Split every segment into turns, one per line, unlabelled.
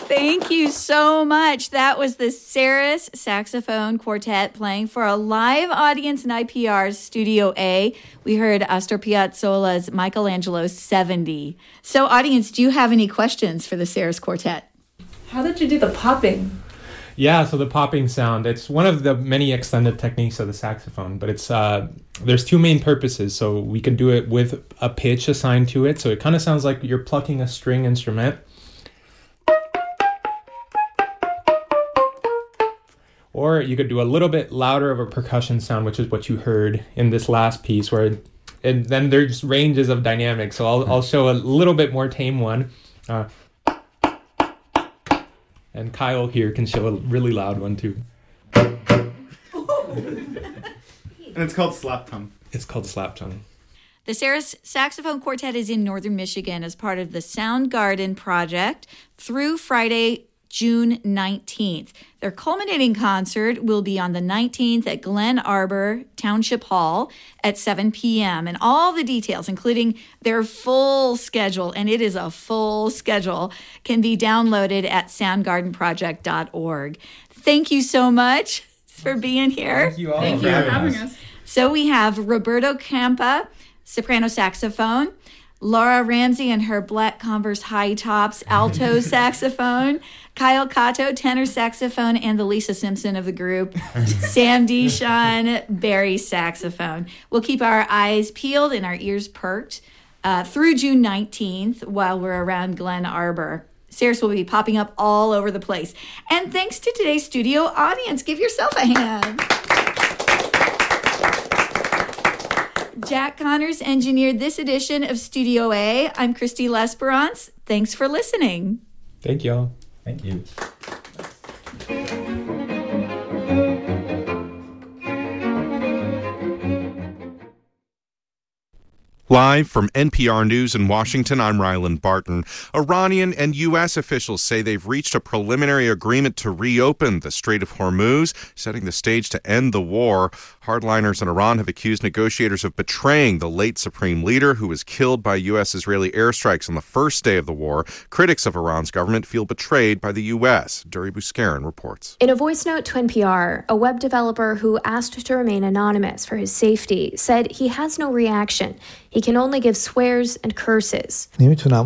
Thank you so much. That was the Saris Saxophone Quartet playing for a live audience in IPR's Studio A. We heard Astor Piazzolla's Michelangelo 70. So, audience, do you have any questions for the Saris Quartet?
How did you do the popping?
Yeah, so the popping sound, it's one of the many extended techniques of the saxophone, but it's there's two main purposes. So we can do it with a pitch assigned to it. So it kind of sounds like you're plucking a string instrument. Or you could do a little bit louder of a percussion sound, which is what you heard in this last piece, and then there's ranges of dynamics. So I'll show a little bit more tame one. And Kyle here can show a really loud one too.
And it's called slap tongue.
It's called slap tongue.
The Saris Saxophone Quartet is in Northern Michigan as part of the Soundgarden Project through Friday, June 19th. Their culminating concert will be on the 19th at Glen Arbor Township Hall at 7 p.m. And all the details, including their full schedule, and it is a full schedule, can be downloaded at soundgardenproject.org. Thank you so much for being here.
Thank you all
Thank
for
you for
having
having
us.
us.
So we have Roberto Campa, soprano saxophone, Laura Ramsey and her black Converse high tops, alto saxophone, Kyle Cato, tenor saxophone, and the Lisa Simpson of the group, Sam Dishon, Barry saxophone. We'll keep our eyes peeled and our ears perked through June 19th while we're around Glen Arbor. Saris will be popping up all over the place. And thanks to today's studio audience. Give yourself a hand. Jack Connors engineered this edition of Studio A. I'm Christy Lesperance. Thanks for listening.
Thank y'all.
Thank you.
Live from NPR News in Washington, I'm Ryland Barton. Iranian and U.S. officials say they've reached a preliminary agreement to reopen the Strait of Hormuz, setting the stage to end the war. Hardliners in Iran have accused negotiators of betraying the late supreme leader who was killed by U.S.-Israeli airstrikes on the first day of the war. Critics of Iran's government feel betrayed by the U.S. Duri Buskarin reports.
In a voice note to NPR, a web developer who asked to remain anonymous for his safety said he has no reaction. He can only give swears and curses. I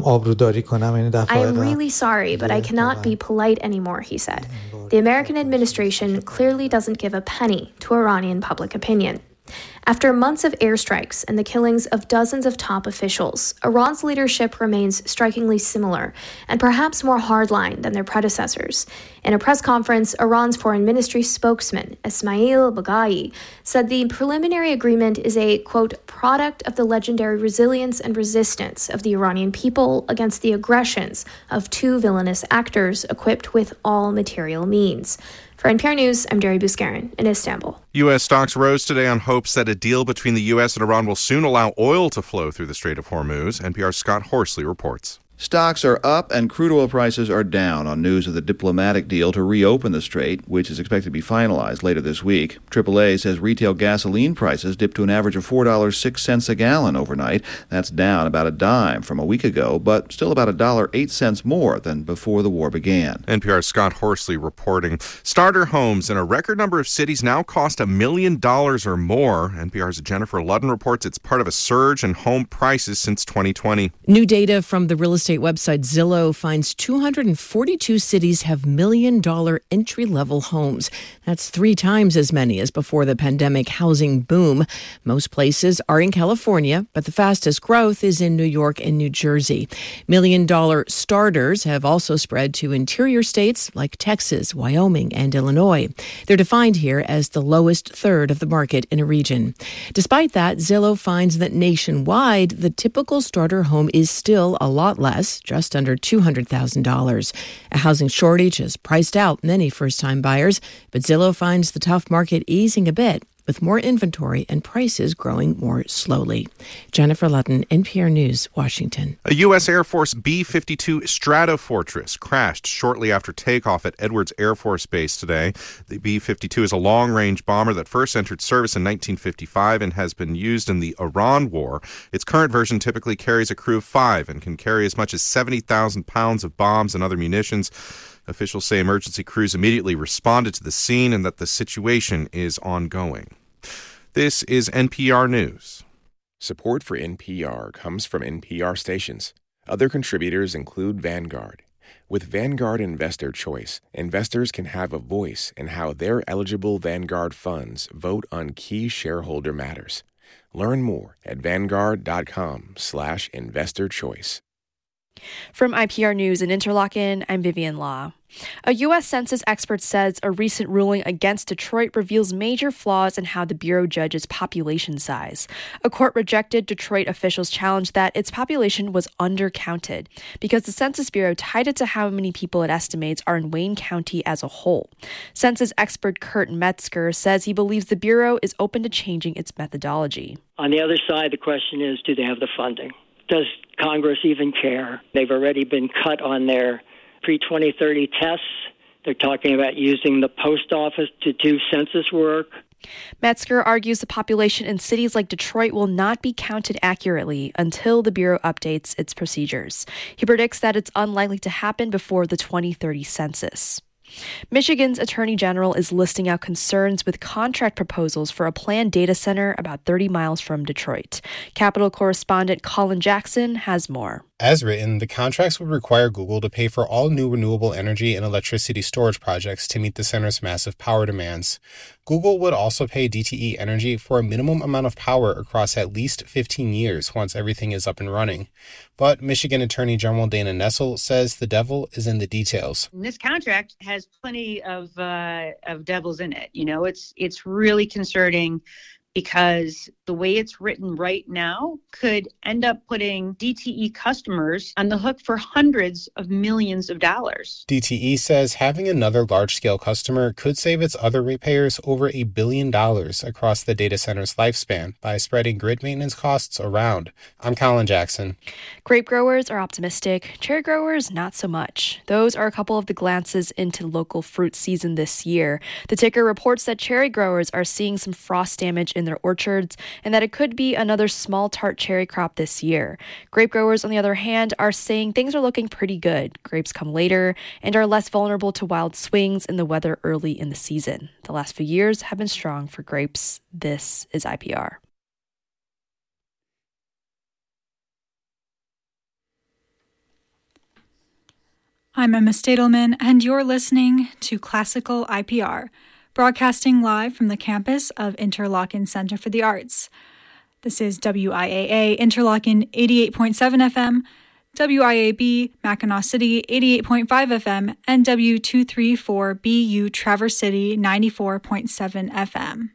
am really sorry, but I cannot be polite anymore, he said. The American administration clearly doesn't give a penny to Iranian public opinion. After months of airstrikes and the killings of dozens of top officials, Iran's leadership remains strikingly similar and perhaps more hardline than their predecessors. In a press conference, Iran's foreign ministry spokesman, Ismail Baghai, said the preliminary agreement is a, quote, product of the legendary resilience and resistance of the Iranian people against the aggressions of two villainous actors equipped with all material means. For NPR News, I'm Duri Buskarin in Istanbul.
U.S. stocks rose today on hopes that a deal between the U.S. and Iran will soon allow oil to flow through the Strait of Hormuz. NPR's Scott Horsley reports.
Stocks are up and crude oil prices are down on news of the diplomatic deal to reopen the strait, which is expected to be finalized later this week. AAA says retail gasoline prices dipped to an average of $4.06 a gallon overnight. That's down about a dime from a week ago, but still about $1.08 more than before the war began.
NPR's Scott Horsley reporting. Starter homes in a record number of cities now cost $1 million or more. NPR's Jennifer Ludden reports it's part of a surge in home prices since 2020.
New data from the real estate website Zillow finds 242 cities have $1 million entry-level homes. That's 3 times as many as before the pandemic housing boom. Most places are in California, but the fastest growth is in New York and New Jersey. $1 million starters have also spread to interior states like Texas, Wyoming, and Illinois. They're defined here as the lowest third of the market in a region. Despite that, Zillow finds that nationwide, the typical starter home is still a lot less, just under $200,000. A housing shortage has priced out many first-time buyers, but Zillow finds the tough market easing a bit, with more inventory and prices growing more slowly. Jennifer Ludden, NPR News, Washington.
A U.S. Air Force B-52 Stratofortress crashed shortly after takeoff at Edwards Air Force Base today. The B-52 is a long-range bomber that first entered service in 1955 and has been used in the Iran War. Its current version typically carries a crew of 5 and can carry as much as 70,000 pounds of bombs and other munitions. Officials say emergency crews immediately responded to the scene and that the situation is ongoing. This is NPR News.
Support for NPR comes from NPR stations. Other contributors include Vanguard. With Vanguard Investor Choice, investors can have a voice in how their eligible Vanguard funds vote on key shareholder matters. Learn more at vanguard.com/investorchoice.
From IPR News in Interlochen, I'm Vivian Law. A U.S. Census expert says a recent ruling against Detroit reveals major flaws in how the Bureau judges population size. A court rejected Detroit officials' challenge that its population was undercounted because the Census Bureau tied it to how many people it estimates are in Wayne County as a whole. Census expert Kurt Metzger says he believes the Bureau is open to changing its methodology.
On the other side, the question is, do they have the funding? Does Congress even care? They've already been cut on their pre-2030 tests. They're talking about using the post office to do census work.
Metzger argues the population in cities like Detroit will not be counted accurately until the Bureau updates its procedures. He predicts that it's unlikely to happen before the 2030 census. Michigan's Attorney General is listing out concerns with contract proposals for a planned data center about 30 miles from Detroit. Capitol correspondent Colin Jackson has more.
As written, the contracts would require Google to pay for all new renewable energy and electricity storage projects to meet the center's massive power demands. Google would also pay DTE Energy for a minimum amount of power across at least 15 years once everything is up and running. But Michigan Attorney General Dana Nessel says the devil is in the details.
This contract has plenty of devils in it. You know, it's really concerning because the way it's written right now could end up putting DTE customers on the hook for hundreds of millions of dollars.
DTE says having another large-scale customer could save its other ratepayers over $1 billion across the data center's lifespan by spreading grid maintenance costs around. I'm Colin Jackson.
Grape growers are optimistic. Cherry growers, not so much. Those are a couple of the glances into local fruit season this year. The ticker reports that cherry growers are seeing some frost damage in their orchards and that it could be another small tart cherry crop this year. Grape growers, on the other hand, are saying things are looking pretty good. Grapes come later and are less vulnerable to wild swings in the weather early in the season. The last few years have been strong for grapes. This is IPR.
I'm Emma Stadelman, and you're listening to Classical IPR, broadcasting live from the campus of Interlochen Center for the Arts. This is WIAA Interlochen 88.7 FM, WIAB Mackinac City 88.5 FM, and W234BU Traverse City 94.7 FM.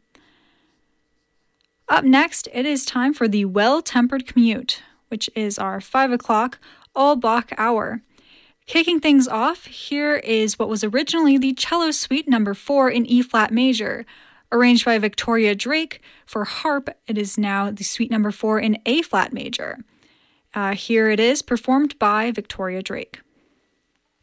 Up next, it is time for the Well-Tempered Commute, which is our 5 o'clock all-block hour. Kicking things off, here is what was originally the Cello Suite No. 4 in E-flat major. Arranged by Victoria Drake for harp, it is now the Suite No. 4 in A-flat major. Here it is, performed by Victoria Drake.